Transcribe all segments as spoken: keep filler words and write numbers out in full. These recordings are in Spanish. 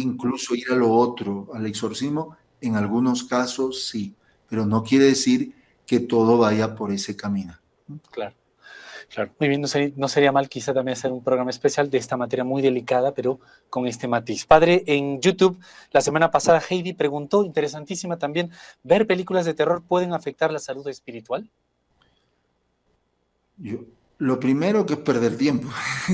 incluso ir a lo otro, al exorcismo, en algunos casos sí, pero no quiere decir que todo vaya por ese camino. Claro. Claro, muy bien, no sería, no sería mal quizá también hacer un programa especial de esta materia muy delicada, pero con este matiz. Padre, en YouTube, la semana pasada Heidi preguntó, interesantísima también, ¿ver películas de terror pueden afectar la salud espiritual? Yo, lo primero que es perder tiempo.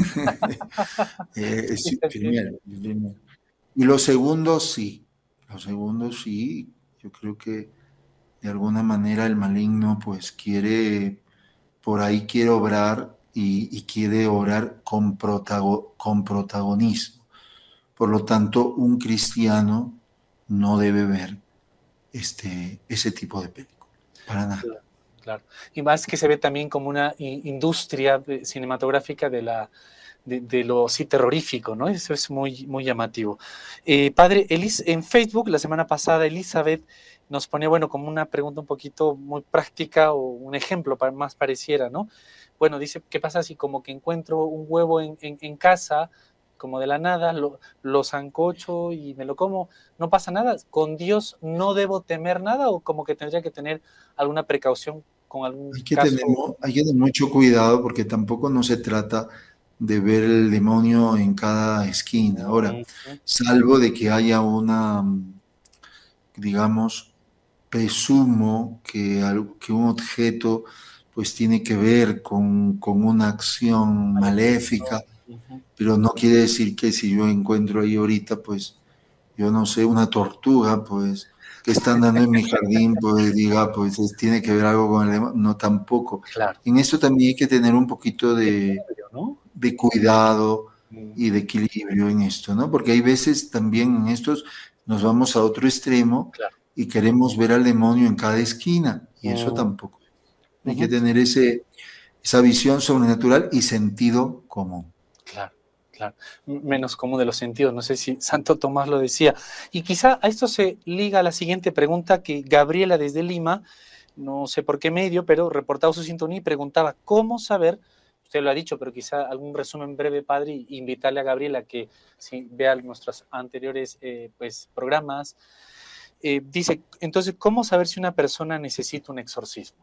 eh, sí, primero, primero. Y lo segundo, sí. Lo segundo, sí. Yo creo que de alguna manera el maligno pues quiere, por ahí quiere obrar y, y quiere obrar con, protago, con protagonismo. Por lo tanto, un cristiano no debe ver este, ese tipo de película, para nada. Claro, claro. Y más que se ve también como una industria cinematográfica de la de, de lo sí terrorífico, ¿no? Eso es muy, muy llamativo. Eh, padre, Elis, en Facebook la semana pasada Elizabeth nos ponía, bueno, como una pregunta un poquito muy práctica o un ejemplo para, más pareciera, ¿no? Bueno, dice, ¿qué pasa si como que encuentro un huevo en, en, en casa, como de la nada, lo, lo sancocho y me lo como? ¿No pasa nada? ¿Con Dios no debo temer nada o como que tendría que tener alguna precaución con algún Hay que caso? tener, hay que tener mucho cuidado porque tampoco no se trata de ver el demonio en cada esquina. Ahora, Uh-huh. salvo de que haya una, digamos, presumo que, que un objeto pues tiene que ver con, con una acción maléfica, Uh-huh. pero no quiere decir que si yo encuentro ahí ahorita, pues, yo no sé, una tortuga, pues, que está andando en mi jardín, pues diga, pues tiene que ver algo con el demonio. No, tampoco. Claro. En esto también hay que tener un poquito de, ¿No? de cuidado Mm. y de equilibrio en esto, ¿no? Porque hay veces también en estos nos vamos a otro extremo Claro. y queremos ver al demonio en cada esquina, y eso Mm. tampoco. Hay Uh-huh. que tener ese, esa visión sobrenatural y sentido común. Claro, claro. Menos común de los sentidos. No sé si Santo Tomás lo decía. Y quizá a esto se liga la siguiente pregunta que Gabriela desde Lima, no sé por qué medio, pero reportaba su sintonía y preguntaba, ¿cómo saber? Usted lo ha dicho, pero quizá algún resumen breve, padre, y invitarle a Gabriela que si vea nuestros anteriores eh, pues, programas. Eh, dice, entonces, ¿cómo saber si una persona necesita un exorcismo?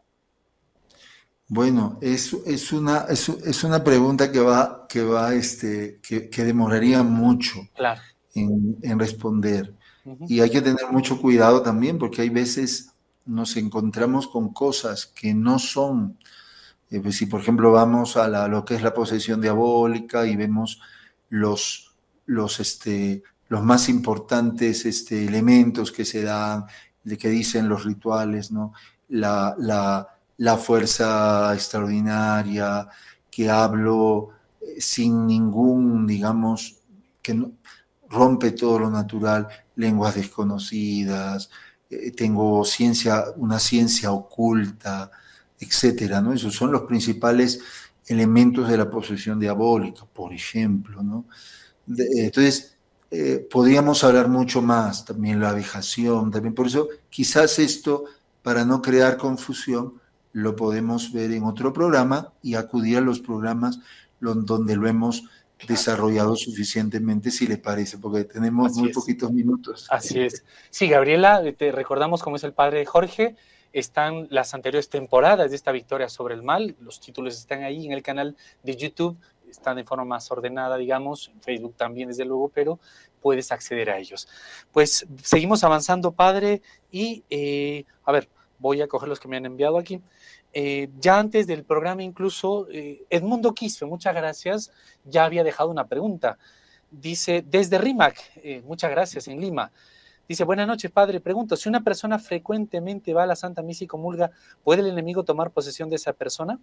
Bueno, es, es, una, es, es una pregunta que va, que va, este, que, que demoraría mucho Claro. en, en responder. Uh-huh. Y hay que tener mucho cuidado también, porque hay veces nos encontramos con cosas que no son. Eh, pues si, por ejemplo, vamos a la, lo que es la posesión diabólica y vemos los, los, este, los más importantes este, elementos que se dan, de que dicen los rituales, ¿no? La, la, la fuerza extraordinaria, que hablo eh, sin ningún, digamos, que no, rompe todo lo natural, lenguas desconocidas, eh, tengo ciencia, una ciencia oculta, etcétera, ¿no? Esos son los principales elementos de la posesión diabólica, por ejemplo, ¿no? De, entonces, eh, podríamos hablar mucho más, también la vejación, también por eso quizás esto, para no crear confusión, lo podemos ver en otro programa y acudir a los programas donde lo hemos desarrollado suficientemente, si le parece, porque tenemos Así muy es. poquitos minutos. Así es. Sí, Gabriela, te recordamos cómo es el padre Jorge. Están las anteriores temporadas de esta victoria sobre el mal. Los títulos están ahí en el canal de YouTube. Están de forma más ordenada, digamos. En Facebook también, desde luego, pero puedes acceder a ellos. Pues seguimos avanzando, padre. Y, eh, a ver, voy a coger los que me han enviado aquí. Eh, ya antes del programa, incluso, eh, Edmundo Quispe, muchas gracias, ya había dejado una pregunta. Dice, desde RIMAC, eh, muchas gracias, en Lima. Dice, buenas noches, padre. Pregunto, si una persona frecuentemente va a la Santa Misa y comulga, ¿puede el enemigo tomar posesión de esa persona?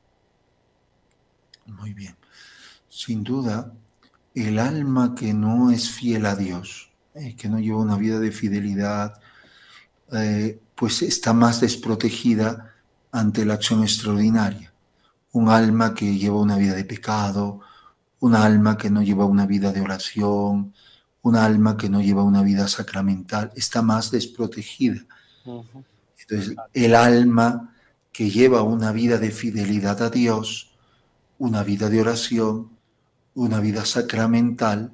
Muy bien. Sin duda, el alma que no es fiel a Dios, eh, que no lleva una vida de fidelidad, eh, pues está más desprotegida ante la acción extraordinaria. Un alma que lleva una vida de pecado, un alma que no lleva una vida de oración, un alma que no lleva una vida sacramental, está más desprotegida. Uh-huh. Entonces, el alma que lleva una vida de fidelidad a Dios, una vida de oración, una vida sacramental,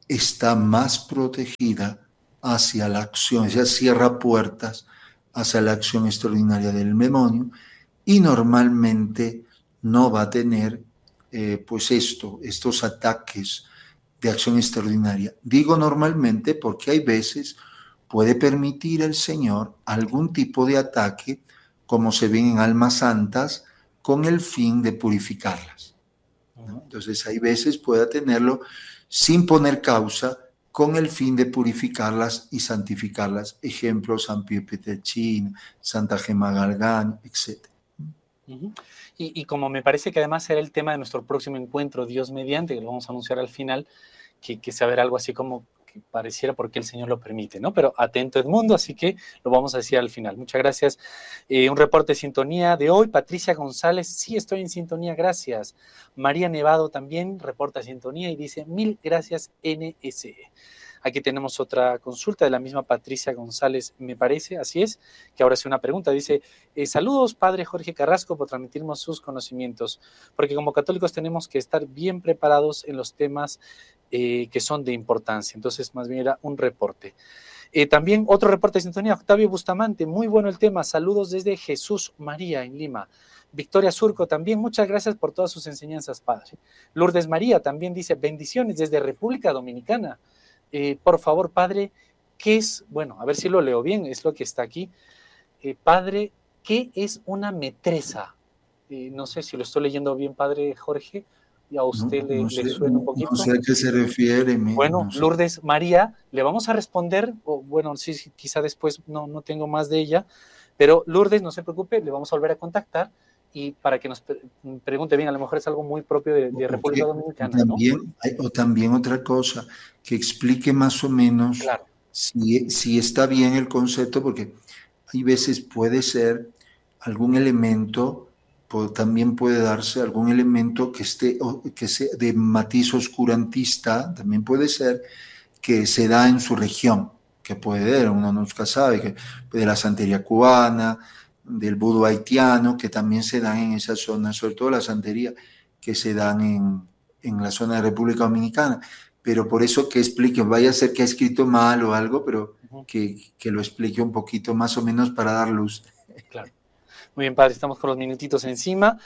está más protegida hacia la acción, ella cierra puertas hacia la acción extraordinaria del demonio y normalmente no va a tener eh, pues esto, estos ataques de acción extraordinaria. Digo normalmente porque hay veces puede permitir el Señor algún tipo de ataque, como se ven en almas santas, con el fin de purificarlas, ¿no? Entonces hay veces puede tenerlo sin poner causa, con el fin de purificarlas y santificarlas. Ejemplo, San Pío Pietrelcina, Santa Gemma Galgani, etcétera. Uh-huh. Y, y como me parece que además será el tema de nuestro próximo encuentro, Dios mediante, que lo vamos a anunciar al final, que, que saber algo así como que pareciera porque el Señor lo permite, ¿no? Pero atento Edmundo, así que lo vamos a decir al final. Muchas gracias. Eh, un reporte de sintonía de hoy. Patricia González, sí estoy en sintonía, gracias. María Nevado también reporta sintonía y dice, mil gracias N S E. Aquí tenemos otra consulta de la misma Patricia González, me parece, así es, que ahora hace una pregunta. Dice, eh, saludos, Padre Jorge Carrasco, por transmitirnos sus conocimientos, porque como católicos tenemos que estar bien preparados en los temas eh, que son de importancia. Entonces, más bien era un reporte. Eh, también otro reporte de sintonía, Octavio Bustamante, muy bueno el tema, saludos desde Jesús María en Lima. Victoria Surco también, muchas gracias por todas sus enseñanzas, Padre. Lourdes María también dice, bendiciones desde República Dominicana. Eh, por favor, Padre, ¿qué es? Bueno, a ver si lo leo bien, es lo que está aquí. Eh, padre, ¿qué es una metresa? Eh, no sé si lo estoy leyendo bien, Padre Jorge, y a usted No, le, no le sé, suena un poquito. no sé a qué se refiere. Me, Bueno, no sé. Lourdes María, le vamos a responder, o bueno, sí, sí, quizá después no, no tengo más de ella, pero Lourdes, no se preocupe, le vamos a volver a contactar y para que nos pre pregunte bien, a lo mejor es algo muy propio de, de República Dominicana, también, ¿no? hay, o también otra cosa, que explique más o menos Claro. si, si está bien el concepto, porque hay veces puede ser algún elemento, po, también puede darse algún elemento que esté que sea de matiz oscurantista, también puede ser que se da en su región, que puede ser, uno nunca sabe, que de la santería cubana, del vudú haitiano, que también se dan en esa zona, sobre todo la santería que se dan en, en la zona de República Dominicana. Pero por eso que explique, vaya a ser que ha escrito mal o algo, pero Uh-huh. que, que lo explique un poquito más o menos para dar luz. Claro. Muy bien, Padre, estamos con los minutitos encima.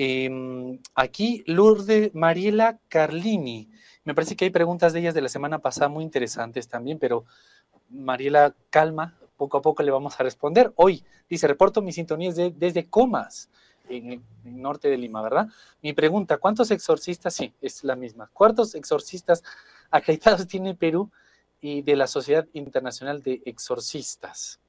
Eh, aquí Lourdes Mariela Carlini. Me parece que hay preguntas de ellas de la semana pasada muy interesantes también, pero Mariela, calma, poco a poco le vamos a responder. Hoy, dice, reporto mis sintonías de, desde Comas, en el, en el norte de Lima, ¿verdad? Mi pregunta, ¿cuántos exorcistas? Sí, es la misma. ¿Cuántos exorcistas acreditados tiene Perú y de la Sociedad Internacional de Exorcistas?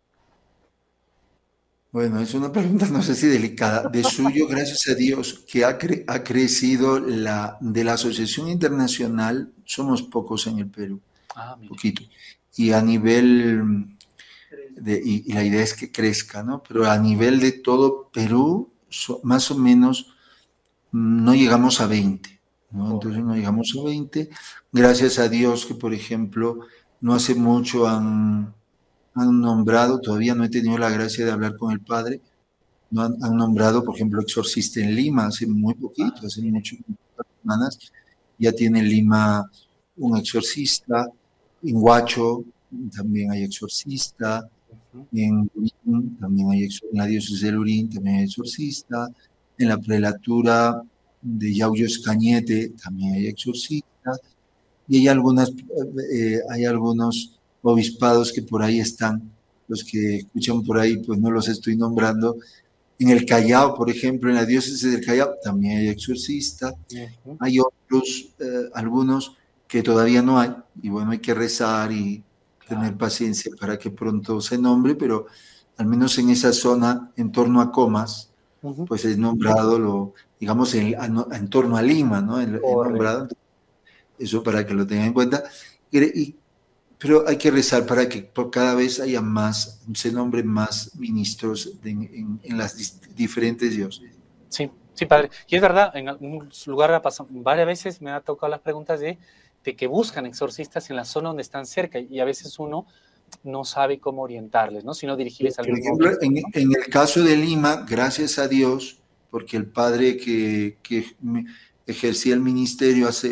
Bueno, es una pregunta, no sé si delicada. De suyo, gracias a Dios, que ha, cre ha crecido la de la Asociación Internacional, somos pocos en el Perú, Ah, mire. poquito. Y a nivel, de, y, y la idea es que crezca, ¿no? Pero a nivel de todo Perú, so, más o menos, no llegamos a veinte, ¿no? Entonces no llegamos a veinte. Gracias a Dios que, por ejemplo, no hace mucho han han nombrado, todavía no he tenido la gracia de hablar con el padre, no han, han nombrado, por ejemplo, exorcista en Lima, hace muy poquito, hace muchas semanas, ya tiene en Lima un exorcista, en Huacho también hay exorcista, en Lurín también hay exorcista, en la diócesis de Lurín también hay exorcista, en la prelatura de Yauyos Cañete también hay exorcista, y hay algunas, eh, hay algunos obispados que por ahí están, los que escuchan por ahí, pues no los estoy nombrando. En el Callao, por ejemplo, en la diócesis del Callao también hay exorcista. Uh-huh. Hay otros, eh, algunos que todavía no hay, y bueno, hay que rezar y claro, tener paciencia para que pronto se nombre, pero al menos en esa zona, en torno a Comas, uh-huh, pues es nombrado, lo, digamos, en, en torno a Lima, ¿no? El, el nombrado. Eso para que lo tengan en cuenta. Y, y, pero hay que rezar para que por cada vez haya más, se nombren más ministros de, en, en las diferentes diócesis. Sí, sí, padre. Y es verdad, en algún lugar ha pasado, varias veces me ha tocado las preguntas de, de que buscan exorcistas en la zona donde están cerca y a veces uno no sabe cómo orientarles, ¿no? Sino dirigirles al Por mismo ejemplo, obispo, en, ¿no? en el caso de Lima, gracias a Dios, porque el padre que, que ejercía el ministerio hace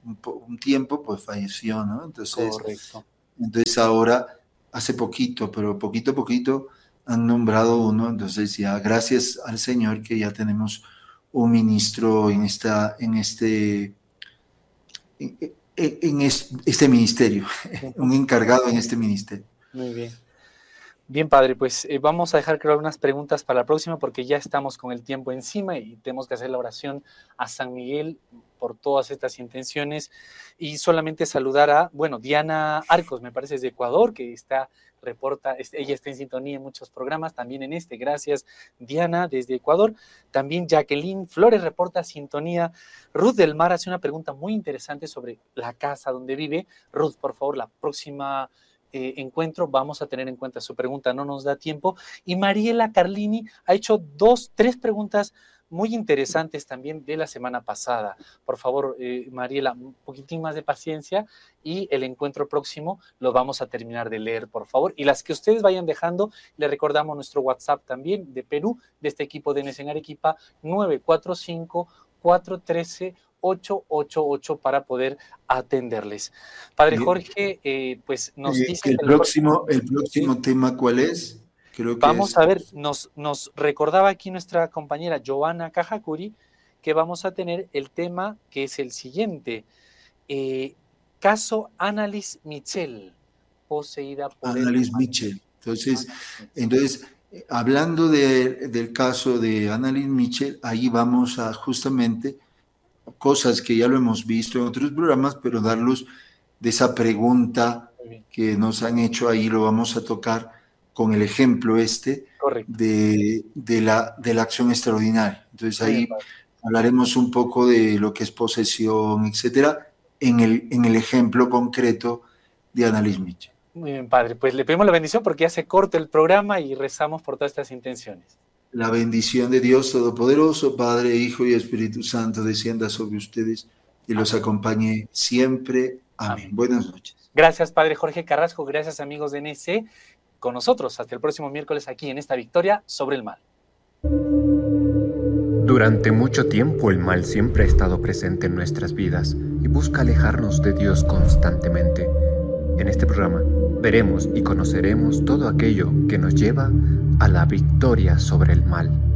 un, un tiempo, pues falleció, ¿no? Entonces, Correcto. entonces ahora, hace poquito, pero poquito a poquito han nombrado uno, entonces ya gracias al Señor que ya tenemos un ministro en, esta, en este... En, en este ministerio, un encargado en este ministerio. Muy bien. Bien, padre, pues eh, vamos a dejar creo algunas preguntas para la próxima porque ya estamos con el tiempo encima y tenemos que hacer la oración a San Miguel por todas estas intenciones y solamente saludar a, bueno, Diana Arcos, me parece, es de Ecuador, que está, reporta, ella está en sintonía en muchos programas, también en este, gracias Diana, desde Ecuador. También Jacqueline Flores reporta sintonía. Ruth del Mar hace una pregunta muy interesante sobre la casa donde vive. Ruth, por favor, la próxima... Eh, encuentro, vamos a tener en cuenta su pregunta, no nos da tiempo. Y Mariela Carlini ha hecho dos, tres preguntas muy interesantes también de la semana pasada. Por favor, eh, Mariela, un poquitín más de paciencia y el encuentro próximo lo vamos a terminar de leer, por favor. Y las que ustedes vayan dejando, le recordamos nuestro WhatsApp también de Perú, de este equipo de N S en Arequipa, nueve cuatro cinco, cuatro uno tres, ocho ocho ocho para poder atenderles. Padre Jorge, eh, pues nos eh, dice... El, que próximo, el próximo ¿sí? tema, ¿cuál es? Creo que vamos es... a ver, nos, nos recordaba aquí nuestra compañera Giovanna Cajacuri que vamos a tener el tema que es el siguiente. Eh, caso Annalise Michel, poseída por Annalise el... Michel. Entonces, entonces hablando de, del caso de Annalise Michel, ahí vamos a justamente... cosas que ya lo hemos visto en otros programas, pero darlos de esa pregunta que nos han hecho ahí, lo vamos a tocar con el ejemplo este de, de, la, de la acción extraordinaria. Entonces ahí hablaremos un poco de lo que es posesión, etcétera, en el, en el ejemplo concreto de Annalise Michel. Muy bien, padre. Pues le pedimos la bendición porque ya se corta el programa y rezamos por todas estas intenciones. La bendición de Dios Todopoderoso, Padre, Hijo y Espíritu Santo, descienda sobre ustedes y los Amén. Acompañe siempre. Amén. Amén. Buenas noches. Gracias, Padre Jorge Carrasco. Gracias, amigos de N S. Con nosotros hasta el próximo miércoles aquí en esta victoria sobre el mal. Durante mucho tiempo el mal siempre ha estado presente en nuestras vidas y busca alejarnos de Dios constantemente. En este programa veremos y conoceremos todo aquello que nos lleva a la victoria sobre el mal.